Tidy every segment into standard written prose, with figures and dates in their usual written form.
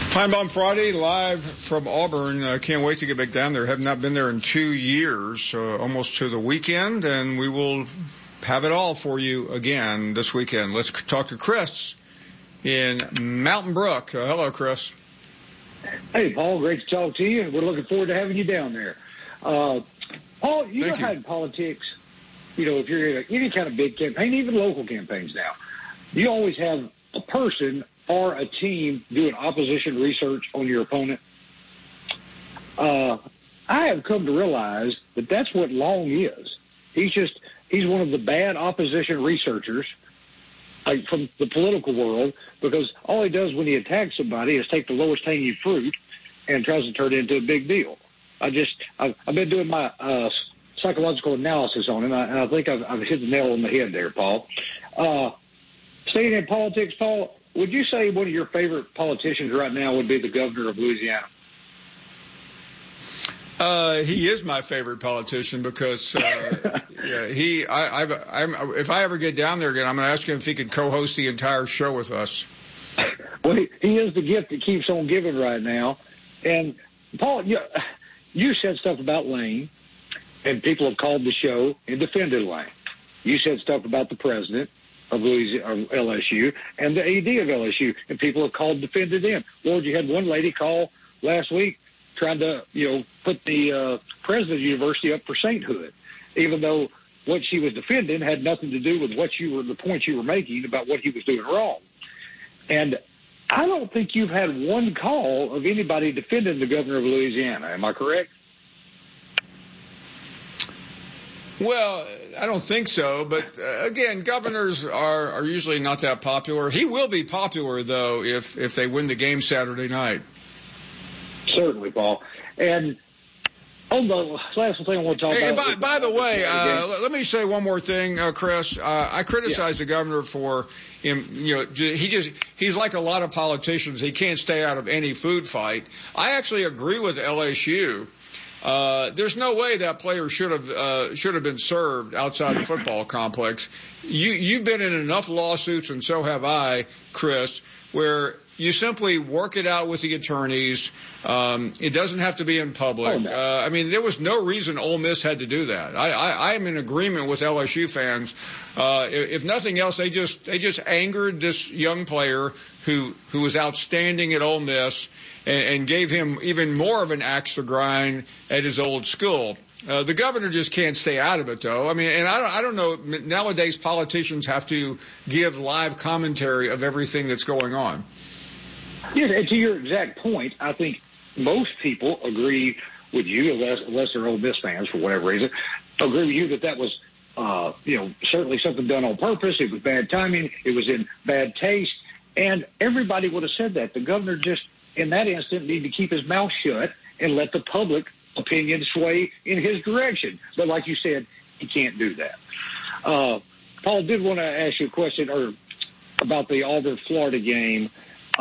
Feinbaum Friday, live from Auburn. Can't wait to get back down there. Have not been there in 2 years, almost to the weekend, and we will have it all for you again this weekend. Let's talk to Chris in Mountain Brook. Hello, Chris. Hey, Paul. Great to talk to you. We're looking forward to having you down there. Paul, you know how in politics, if you're in any kind of big campaign, even local campaigns now, you always have a person or a team doing opposition research on your opponent. I have come to realize that that's what Long is. He's one of the bad opposition researchers from the political world, because all he does when he attacks somebody is take the lowest hanging fruit and tries to turn it into a big deal. I've been doing my psychological analysis on him, and I think I've hit the nail on the head there, Paul. Staying in politics, Paul, would you say one of your favorite politicians right now would be the governor of Louisiana? He is my favorite politician because, if I ever get down there again, I'm going to ask him if he could co-host the entire show with us. Well, he is the gift that keeps on giving right now. And Paul, you said stuff about Lane, and people have called the show and defended Lane. You said stuff about the president of LSU and the AD of LSU, and people have called and defended them. Lord, you had one lady call last week trying to, put the president of the university up for sainthood, even though what she was defending had nothing to do with the point you were making about what he was doing wrong. And I don't think you've had one call of anybody defending the governor of Louisiana. Am I correct? Well, I don't think so. But, again, governors are usually not that popular. He will be popular, though, if they win the game Saturday night. Certainly, Paul. And on the last thing I want to talk about. By the way, let me say one more thing, Chris. I criticize the governor for him. He's like a lot of politicians. He can't stay out of any food fight. I actually agree with LSU. There's no way that player should have been served outside the football complex. You've been in enough lawsuits, and so have I, Chris, where you simply work it out with the attorneys. It doesn't have to be in public. There was no reason Ole Miss had to do that. I am in agreement with LSU fans. If nothing else, they just angered this young player who was outstanding at Ole Miss and gave him even more of an axe to grind at his old school. The governor just can't stay out of it, though. And I don't know. Nowadays, politicians have to give live commentary of everything that's going on. Yes, and to your exact point, I think most people agree with you, unless they're Ole Miss fans for whatever reason, agree with you that was, certainly something done on purpose. It was bad timing. It was in bad taste. And everybody would have said that. The governor just, in that instant, needed to keep his mouth shut and let the public opinion sway in his direction. But like you said, he can't do that. Paul, did want to ask you a question about the Auburn-Florida game.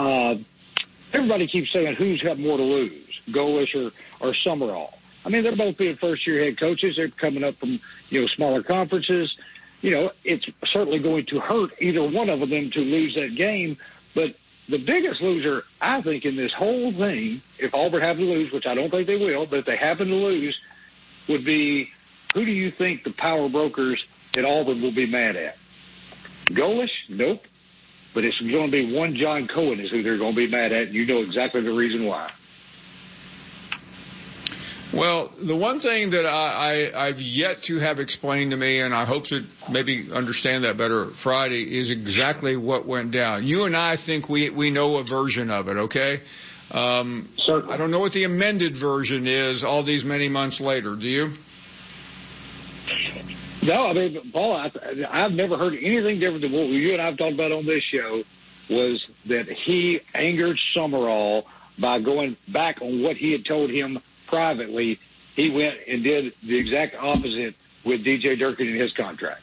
Everybody keeps saying who's got more to lose, Golesh or Summerall. They're both being first-year head coaches. They're coming up from, smaller conferences. It's certainly going to hurt either one of them to lose that game. But the biggest loser, I think, in this whole thing, if Auburn happen to lose, which I don't think they will, but if they happen to lose, would be who do you think the power brokers at Auburn will be mad at? Golesh? Nope. But it's going to be one John Cohen is who they're going to be mad at, and you know exactly the reason why. Well, the one thing that I've yet to have explained to me, and I hope to maybe understand that better Friday, is exactly what went down. You and I think we know a version of it, okay? Certainly. I don't know what the amended version is all these many months later. Do you? No, Paul, I've never heard anything different than what you and I have talked about on this show, was that he angered Summerall by going back on what he had told him privately. He went and did the exact opposite with DJ Durkin in his contract.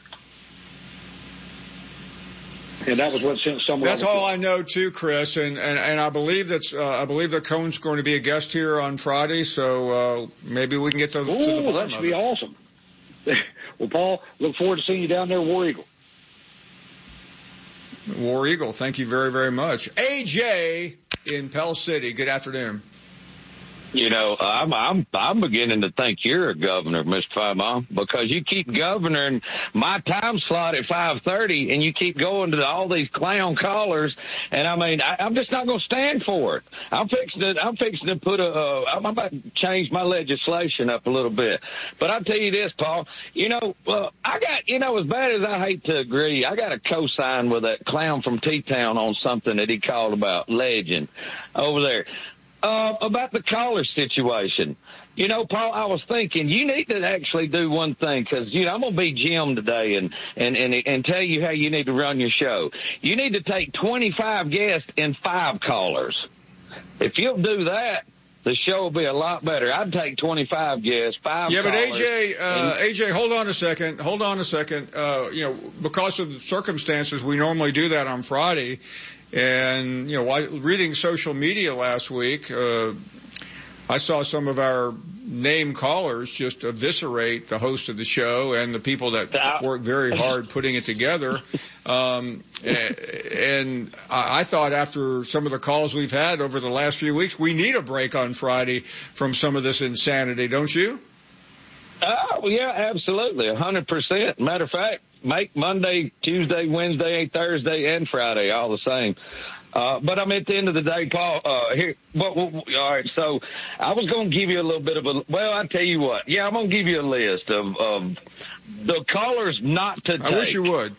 And that was what sent Summerall. That's all I know too, Chris. And I believe that Cohen's going to be a guest here on Friday, so maybe we can get to the bottom of it. That should be awesome. Well, Paul, look forward to seeing you down there, War Eagle. War Eagle, thank you very, very much. AJ in Pell City. Good afternoon. You know, I'm beginning to think you're a governor, Mr. Fireman, because you keep governing my time slot at 5:30, and you keep going to all these clown callers. And I mean, I'm just not going to stand for it. I'm fixing to put I'm about to change my legislation up a little bit. But I'll tell you this, Paul. You know, I got, you know, as bad as I hate to agree, I got a cosign with that clown from T-Town on something that he called about legend over there. About the caller situation. You know, Paul, I was thinking you need to actually do one thing, because, you know, I'm going to be Jim today and tell you how you need to run your show. You need to take 25 guests and 5 callers. If you'll do that, the show will be a lot better. I'd take 25 guests, 5 Yeah, but callers. AJ, hold on a second. You know, because of the circumstances, we normally do that on Friday. And, you know, while reading social media last week, I saw some of our name callers just eviscerate the host of the show and the people that work very hard putting it together. And I thought after some of the calls we've had over the last few weeks, we need a break on Friday from some of this insanity, don't you? Oh, yeah, absolutely, 100%. Matter of fact, make Monday, Tuesday, Wednesday, Thursday, and Friday all the same. But I'm at the end of the day, Paul, all right, so I was going to give you a little bit of I'll tell you what. Yeah, I'm going to give you a list of the callers not to take. I wish you would.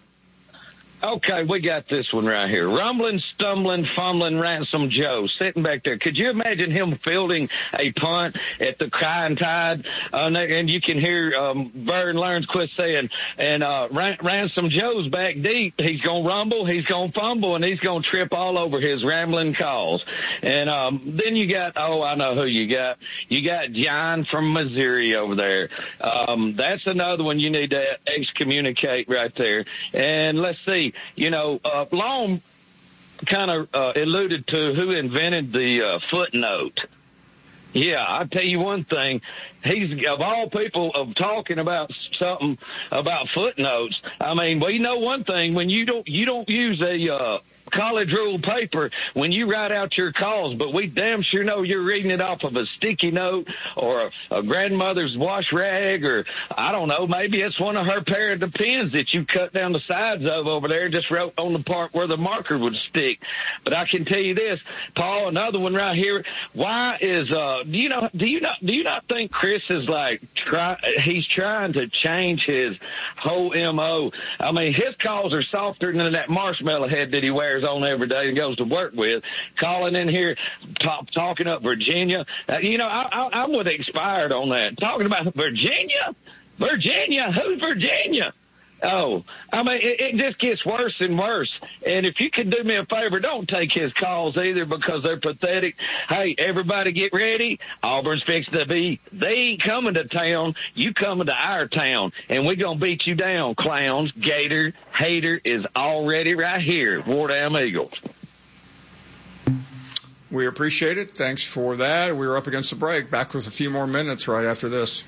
Okay, we got this one right here. Rumbling, stumbling, fumbling, Ransom Joe, sitting back there. Could you imagine him fielding a punt at the Crying Tide? And you can hear Vern Lernquist saying, and Ransom Joe's back deep. He's going to rumble, he's going to fumble, and he's going to trip all over his rambling calls. And then you got, I know who you got. You got John from Missouri over there. That's another one you need to excommunicate right there. And let's see. You know, Long kind of alluded to who invented the footnote. Yeah, I'll tell you one thing. He's, of all people, of talking about something about footnotes. I mean, we know one thing: when you don't use a college rule paper when you write out your calls, but we damn sure know you're reading it off of a sticky note or a grandmother's wash rag, or I don't know, maybe it's one of her pair of the pens that you cut down the sides of over there, just wrote on the part where the marker would stick. But I can tell you this, Paul, another one right here. Why is do you not think Chris is like he's trying to change his whole MO? I mean, his calls are softer than that marshmallow head that he wears on every day and goes to work with, calling in here, talking up Virginia. I would have expired on that. Talking about Virginia? Who's Virginia? Oh, I mean, it just gets worse and worse. And if you could do me a favor, don't take his calls either, because they're pathetic. Hey, everybody get ready. Auburn's fixing to be, they ain't coming to town. You coming to our town, and we going to beat you down, clowns. Gator Hater is already right here. Wardam Eagles. We appreciate it. Thanks for that. We're up against the break. Back with a few more minutes right after this.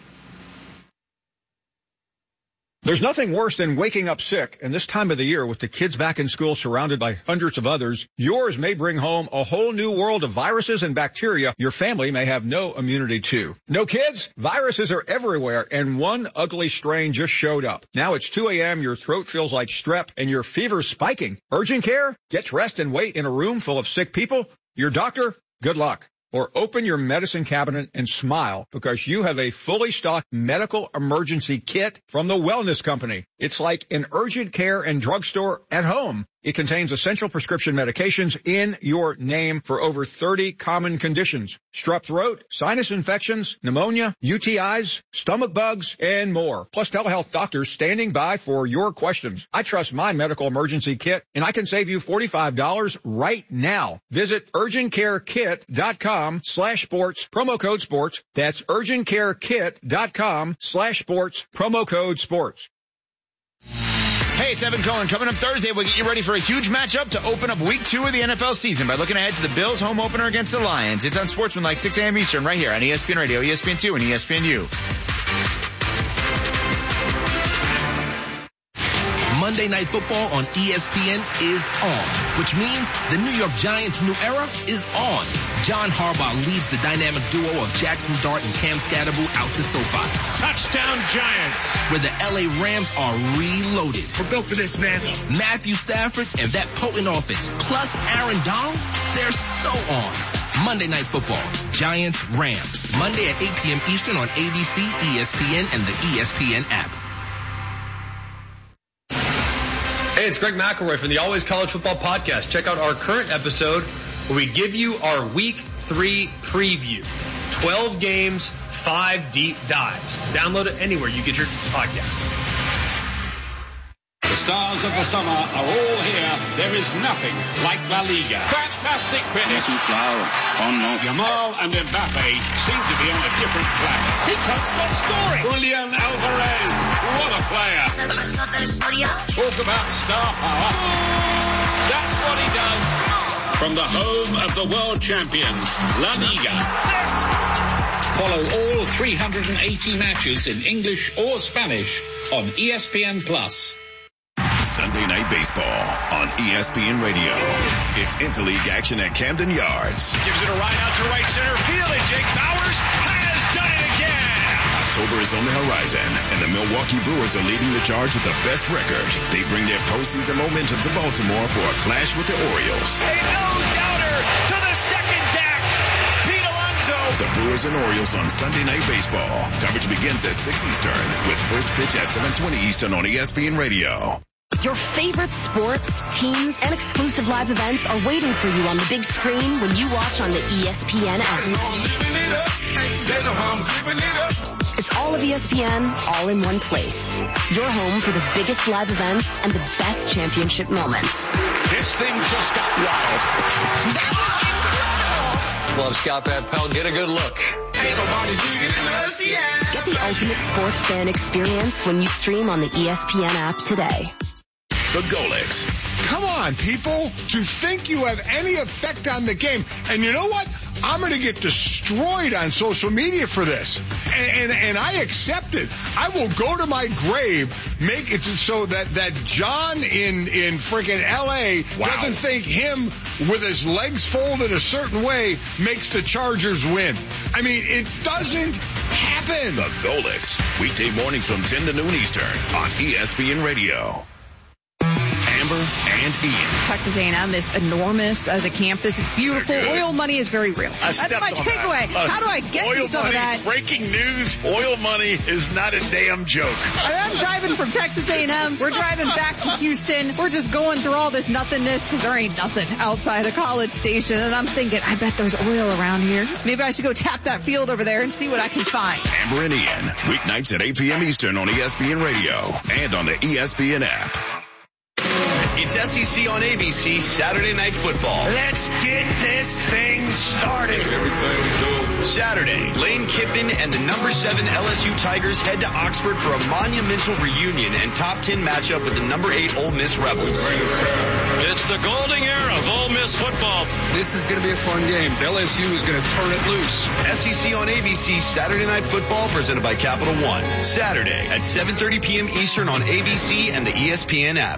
There's nothing worse than waking up sick, and this time of the year with the kids back in school surrounded by hundreds of others, yours may bring home a whole new world of viruses and bacteria your family may have no immunity to. No kids? Viruses are everywhere, and one ugly strain just showed up. Now it's 2 a.m., your throat feels like strep, and your fever's spiking. Urgent care? Get rest and wait in a room full of sick people? Your doctor? Good luck. Or open your medicine cabinet and smile, because you have a fully stocked medical emergency kit from the Wellness Company. It's like an urgent care and drugstore at home. It contains essential prescription medications in your name for over 30 common conditions: strep throat, sinus infections, pneumonia, UTIs, stomach bugs, and more. Plus telehealth doctors standing by for your questions. I trust my medical emergency kit, and I can save you $45 right now. Visit urgentcarekit.com/sports, promo code sports. That's urgentcarekit.com/sports, promo code sports. Hey, it's Evan Cohen. Coming up Thursday, we'll get you ready for a huge matchup to open up week 2 of the NFL season by looking ahead to the Bills' home opener against the Lions. It's on Sportsman 6 a.m. Eastern right here on ESPN Radio, ESPN2, and ESPNU. Monday Monday Night Football on ESPN is on, which means the New York Giants' new era is on. John Harbaugh leads the dynamic duo of Jackson Dart and Cam Scatterbo out to SoFi. Touchdown Giants! Where the LA Rams are reloaded. We're built for this, man. Matthew Stafford and that potent offense, plus Aaron Donald, they're so on. Monday Night Football, Giants, Rams. Monday at 8 p.m. Eastern on ABC, ESPN, and the ESPN app. Hey, it's Greg McElroy from the Always College Football Podcast. Check out our current episode where we give you our Week 3 preview. 12 games, 5 deep dives. Download it anywhere you get your podcasts. The stars of the summer are all here. There is nothing like La Liga. Fantastic finish. Yamal and Mbappe seem to be on a different planet. He can't stop scoring. Julian Alvarez, what a player. Talk about star power. That's what he does. From the home of the world champions, La Liga. Follow all 380 matches in English or Spanish on ESPN+. Sunday Night Baseball on ESPN Radio. It's interleague action at Camden Yards. Gives it a ride out to right center field, and Jake Bauers has done it again. October is on the horizon, and the Milwaukee Brewers are leading the charge with the best record. They bring their postseason momentum to Baltimore for a clash with the Orioles. A no-doubter to the second deck. Pete Alonso. The Brewers and Orioles on Sunday Night Baseball. Coverage begins at 6 Eastern with first pitch at 7:20 Eastern on ESPN Radio. Your favorite sports, teams, and exclusive live events are waiting for you on the big screen when you watch on the ESPN app. It's all of ESPN, all in one place. Your home for the biggest live events and the best championship moments. This thing just got wild. Love Scott Van Pelt. Get a good look. Get the ultimate sports fan experience when you stream on the ESPN app today. The Golics. Come on, people. To think you have any effect on the game. And you know what? I'm going to get destroyed on social media for this. And I accept it. I will go to my grave, make it so that John in freaking L.A. doesn't think him with his legs folded a certain way makes the Chargers win. I mean, it doesn't happen. The Golics. Weekday mornings from 10 to noon Eastern on ESPN Radio. Amber and Ian. Texas A&M is enormous as a campus. It's beautiful. Oil money is very real. That's my takeaway. How do I get to some of that? Breaking news, oil money is not a damn joke. I'm driving from Texas A&M. We're driving back to Houston. We're just going through all this nothingness because there ain't nothing outside a College Station. And I'm thinking, I bet there's oil around here. Maybe I should go tap that field over there and see what I can find. Amber and Ian, weeknights at 8 p.m. Eastern on ESPN Radio and on the ESPN app. It's SEC on ABC Saturday Night Football. Let's get this thing started. Saturday, Lane Kiffin and the number 7 LSU Tigers head to Oxford for a monumental reunion and top 10 matchup with the number 8 Ole Miss Rebels. It's the golden era of Ole Miss football. This is going to be a fun game. LSU is going to turn it loose. SEC on ABC Saturday Night Football presented by Capital One. Saturday at 7:30 p.m. Eastern on ABC and the ESPN app.